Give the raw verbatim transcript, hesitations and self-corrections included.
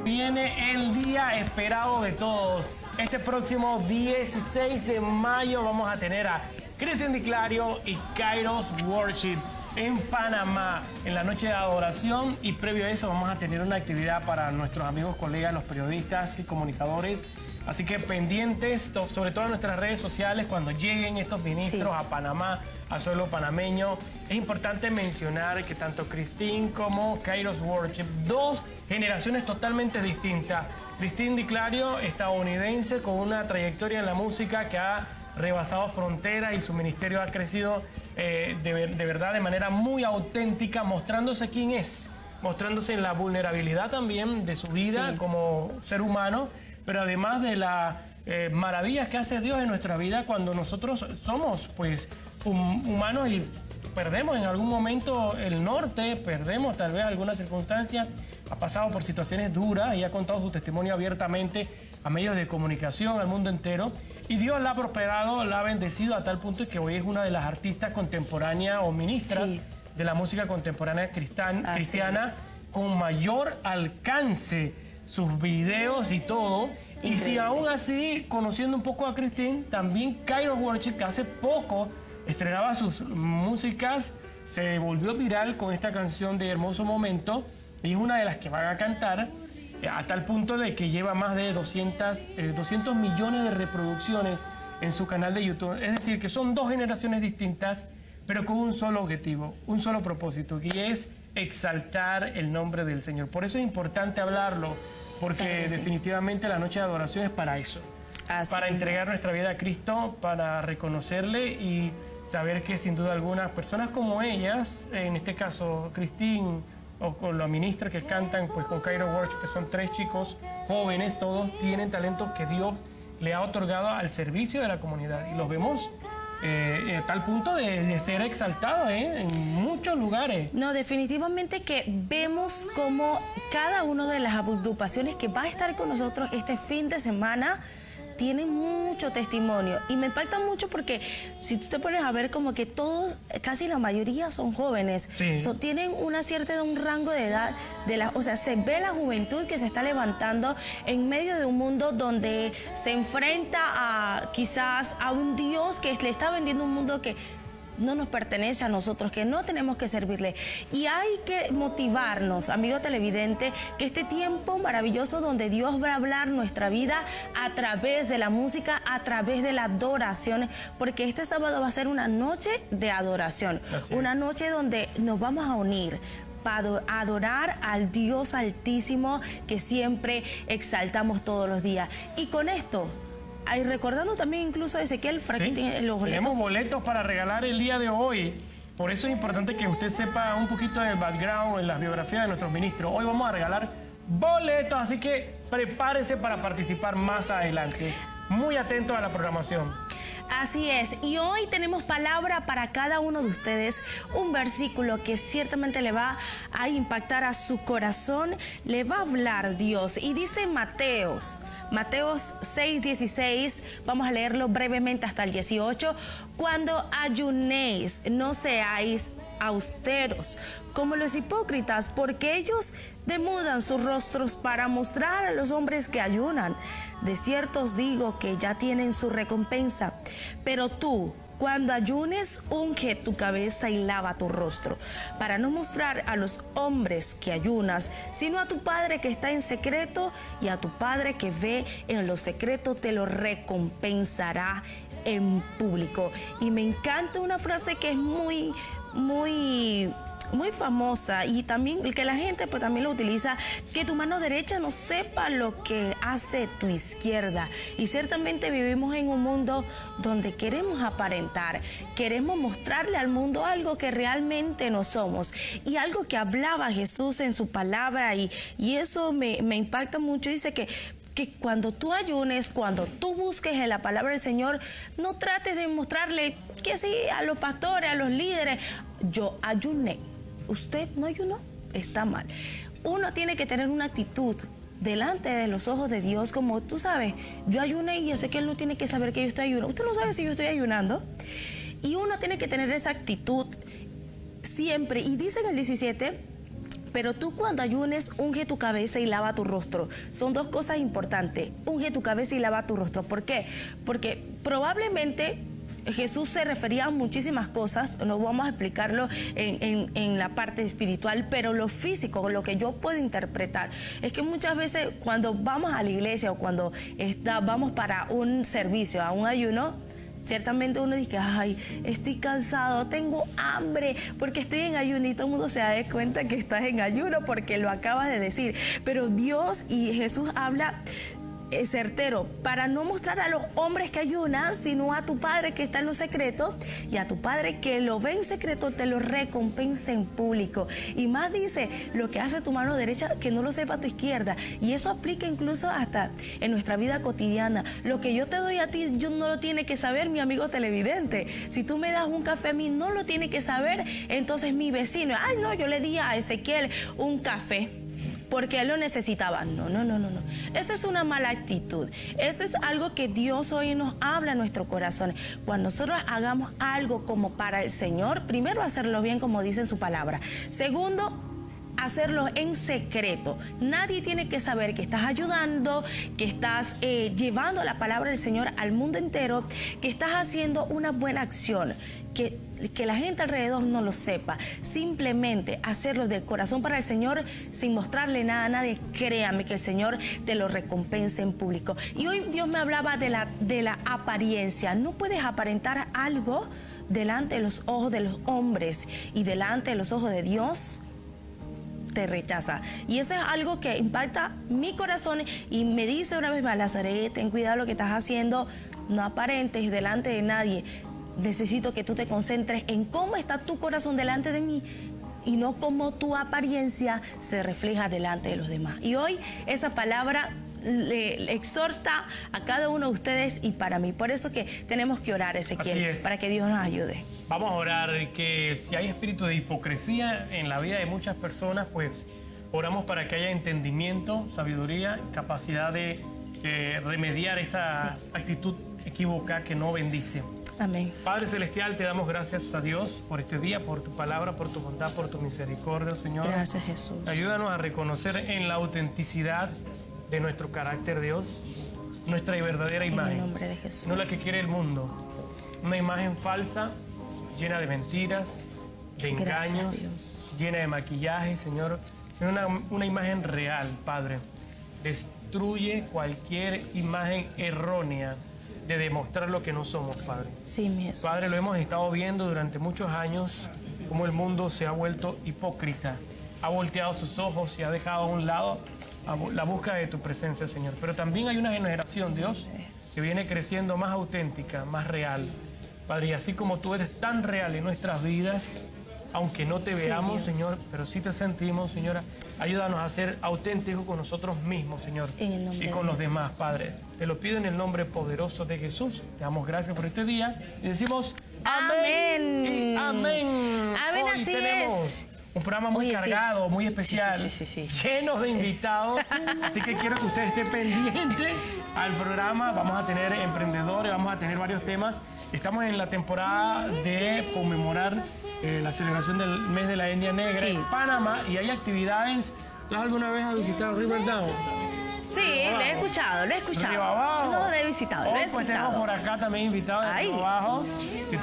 Viene el día esperado de todos. Este próximo dieciséis de mayo vamos a tener a Cristian Di Clario y Kairos Worship en Panamá, en la noche de adoración, y previo a eso vamos a tener una actividad para nuestros amigos, colegas, los periodistas y comunicadores. Así que pendientes, sobre todo en nuestras redes sociales, cuando lleguen estos ministros sí. a Panamá, a suelo panameño. Es importante mencionar que tanto Cristian como Kairos Worship, dos generaciones totalmente distintas. Cristian Di Clario, estadounidense, con una trayectoria en la música que ha rebasado fronteras y su ministerio ha crecido eh, de, de verdad de manera muy auténtica, mostrándose quién es, mostrándose en la vulnerabilidad también de su vida sí. como ser humano, pero además de las eh, maravillas que hace Dios en nuestra vida cuando nosotros somos pues hum, humanos y perdemos en algún momento el norte, perdemos tal vez alguna circunstancia, ha pasado por situaciones duras y ha contado su testimonio abiertamente a medios de comunicación, al mundo entero, y Dios la ha prosperado, la ha bendecido a tal punto que hoy es una de las artistas contemporáneas o ministras sí. de la música contemporánea cristian, cristiana es. con mayor alcance, sus videos y todo. Increíble. Y si aún así, conociendo un poco a Cristian, también Kairos Worship, que hace poco estrenaba sus músicas, se volvió viral con esta canción de Hermoso Momento, y es una de las que van a cantar, a tal punto de que lleva más de doscientos, eh, doscientos millones de reproducciones en su canal de YouTube. Es decir, que son dos generaciones distintas, pero con un solo objetivo, un solo propósito, y es exaltar el nombre del Señor. Por eso es importante hablarlo, porque claro, sí. definitivamente la noche de adoración es para eso. Así para entregar es. nuestra vida a Cristo, para reconocerle y saber que sin duda alguna personas como ellas, en este caso Cristian o con la ministra que cantan pues con Kairos Worship, que son tres chicos jóvenes, todos tienen talento que Dios le ha otorgado al servicio de la comunidad, y los vemos eh, a tal punto de, de ser exaltados ¿eh? en muchos lugares. No, definitivamente que vemos como cada una de las agrupaciones que va a estar con nosotros este fin de semana tienen mucho testimonio, y me impacta mucho porque si tú te pones a ver como que todos, casi la mayoría son jóvenes, sí. so, tienen una cierta un rango de edad, de la, o sea, se ve la juventud que se está levantando en medio de un mundo donde se enfrenta a quizás a un Dios que le está vendiendo un mundo que no nos pertenece a nosotros, que no tenemos que servirle. Y hay que motivarnos, amigo televidente, que este tiempo maravilloso donde Dios va a hablar nuestra vida a través de la música, a través de la adoración, porque este sábado va a ser una noche de adoración, una noche donde nos vamos a unir para adorar al Dios Altísimo que siempre exaltamos todos los días. Y con esto, Ay, recordando también incluso a Ezequiel, para ¿Sí? que tiene los boletos. Tenemos boletos para regalar el día de hoy. Por eso es importante que usted sepa un poquito del background en las biografías de nuestros ministros. Hoy vamos a regalar boletos, así que prepárese para participar más adelante. Muy atento a la programación. Así es, y hoy tenemos palabra para cada uno de ustedes, un versículo que ciertamente le va a impactar a su corazón, le va a hablar Dios, y dice Mateos, Mateos seis, dieciséis, vamos a leerlo brevemente hasta el dieciocho, cuando ayunéis, no seáis austeros como los hipócritas, porque ellos demudan sus rostros para mostrar a los hombres que ayunan. De cierto os digo que ya tienen su recompensa. Pero tú, cuando ayunes, unge tu cabeza y lava tu rostro, para no mostrar a los hombres que ayunas, sino a tu Padre que está en secreto, y a tu Padre que ve en lo secreto te lo recompensará en público. Y me encanta una frase que es muy, muy... muy famosa, y también que la gente pues también lo utiliza, que tu mano derecha no sepa lo que hace tu izquierda. Y ciertamente vivimos en un mundo donde queremos aparentar, queremos mostrarle al mundo algo que realmente no somos, y algo que hablaba Jesús en su palabra, y, y eso me, me impacta mucho. Dice que que cuando tú ayunes, cuando tú busques en la palabra del Señor, no trates de mostrarle que sí a los pastores, a los líderes, yo ayuné. Usted no ayunó, está mal. Uno tiene que tener una actitud delante de los ojos de Dios, como tú sabes, yo ayuné y yo sé que Él no tiene que saber que yo estoy ayunando. Usted no sabe si yo estoy ayunando. Y uno tiene que tener esa actitud siempre. Y dice en el diecisiete, Pero tú cuando ayunes, unge tu cabeza y lava tu rostro. Son dos cosas importantes. Unge tu cabeza y lava tu rostro. ¿Por qué? Porque probablemente Jesús se refería a muchísimas cosas, no vamos a explicarlo en, en, en la parte espiritual, pero lo físico, lo que yo puedo interpretar, es que muchas veces cuando vamos a la iglesia o cuando está, vamos para un servicio, a un ayuno, ciertamente uno dice, ay, estoy cansado, tengo hambre, porque estoy en ayuno, y todo el mundo se da cuenta que estás en ayuno porque lo acabas de decir. Pero Dios y Jesús habla certero, para no mostrar a los hombres que ayunan, sino a tu Padre que está en lo secreto, y a tu Padre que lo ve en secreto te lo recompensa en público. Y más dice, lo que hace tu mano derecha, que no lo sepa tu izquierda. Y eso aplica incluso hasta en nuestra vida cotidiana. Lo que yo te doy a ti, yo no lo tiene que saber mi amigo televidente. Si tú me das un café a mí, no lo tiene que saber entonces mi vecino. Ay, no, yo le di a Ezequiel un café porque él lo necesitaba. No, no, no, no, no. Esa es una mala actitud. Eso es algo que Dios hoy nos habla en nuestro corazón. Cuando nosotros hagamos algo como para el Señor, primero hacerlo bien como dice en su palabra. Segundo, hacerlo en secreto. Nadie tiene que saber que estás ayudando, que estás eh, llevando la palabra del Señor al mundo entero, que estás haciendo una buena acción, que, que la gente alrededor no lo sepa. Simplemente hacerlo del corazón para el Señor sin mostrarle nada a nadie. Créame que el Señor te lo recompensa en público. Y hoy Dios me hablaba de la, de la apariencia. No puedes aparentar algo delante de los ojos de los hombres y delante de los ojos de Dios. Te rechaza. Y eso es algo que impacta mi corazón y me dice una vez más, Nazaret, ten cuidado lo que estás haciendo, no aparentes delante de nadie. Necesito que tú te concentres en cómo está tu corazón delante de mí y no cómo tu apariencia se refleja delante de los demás. Y hoy esa palabra le, le exhorta a cada uno de ustedes y para mí. Por eso que tenemos que orar, Ezequiel, para que Dios nos ayude. Vamos a orar que si hay espíritu de hipocresía en la vida de muchas personas, pues oramos para que haya entendimiento, sabiduría, capacidad de eh, remediar esa sí. actitud equívoca que no bendice. Amén. Padre Celestial, te damos gracias a Dios por este día, por tu palabra, por tu bondad, por tu misericordia, Señor. Gracias, Jesús. Ayúdanos a reconocer en la autenticidad de nuestro carácter, Dios, nuestra verdadera imagen. En el nombre de Jesús. No la que quiere el mundo. Una imagen falsa, llena de mentiras, de engaños, llena de maquillaje, Señor. Una, una imagen real, Padre. Destruye cualquier imagen errónea de demostrar lo que no somos, Padre. Sí, mi Jesús. Padre, lo hemos estado viendo durante muchos años, cómo el mundo se ha vuelto hipócrita, ha volteado sus ojos y ha dejado a un lado la búsqueda de tu presencia, Señor. Pero también hay una generación, Dios, que viene creciendo más auténtica, más real. Padre, y así como tú eres tan real en nuestras vidas, aunque no te veamos, sí, Señor, pero sí te sentimos, Señora, ayúdanos a ser auténticos con nosotros mismos, Señor, y con los demás, Padre. Te lo pido en el nombre poderoso de Jesús. Te damos gracias por este día y decimos amén. Amén. Y amén. Amén, Hoy así tenemos es. un programa muy Oye, cargado, sí. muy especial, sí, sí, sí, sí. lleno de invitados. Así que quiero que usted esté pendiente al programa. Vamos a tener emprendedores, vamos a tener varios temas. Estamos en la temporada de conmemorar eh, la celebración del mes de la etnia negra sí. en Panamá y hay actividades. ¿Tú alguna vez has visitado Riverdown? Sí, lo he escuchado, lo he escuchado. Río Abajo. No lo he visitado, Hoy, lo he pues escuchado. tenemos por acá también invitados de Río Abajo.